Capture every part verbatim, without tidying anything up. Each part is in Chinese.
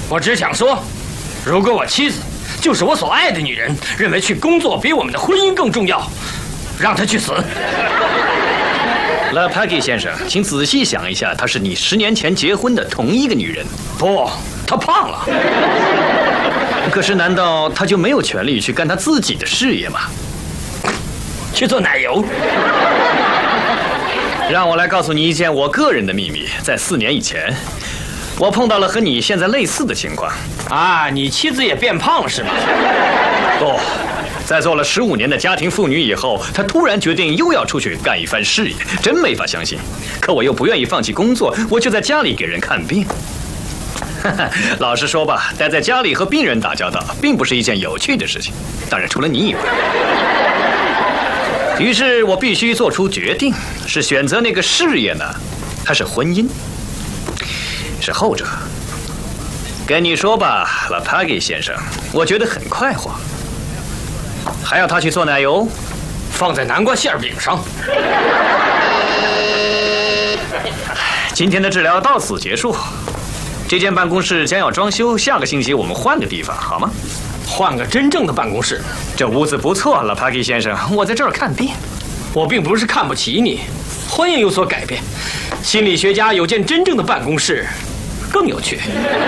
我只想说，如果我妻子就是我所爱的女人，认为去工作比我们的婚姻更重要，让她去死。 拉帕基先生，请仔细想一下，她是你十年前结婚的同一个女人。 不，她胖了。 可是，难道她就没有权利去干她自己的事业吗？ 去做奶油。 让我来告诉你一件我个人的秘密，在四年以前，我碰到了和你现在类似的情况。 啊，你妻子也变胖了是吗？ 不，在做了十五年的家庭妇女以后，她突然决定又要出去干一番事业，真没法相信。可我又不愿意放弃工作，我就在家里给人看病。老实说吧，待在家里和病人打交道，并不是一件有趣的事情。当然，除了你以外。于是我必须做出决定，是选择那个事业呢，还是婚姻？是后者。跟你说吧，拉帕基先生，我觉得很快活。还要他去做奶油， 放在南瓜馅饼上。 今天的治疗到此结束。这间办公室将要装修，下个星期我们换个地方，好吗？ 换个真正的办公室。 这屋子不错，拉帕基先生，我在这儿看病。 我并不是看不起你，欢迎有所改变。心理学家有件真正的办公室，更有趣。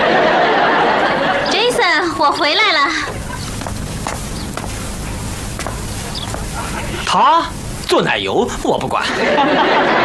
Jason， 我回来了。 他做奶油，我不管。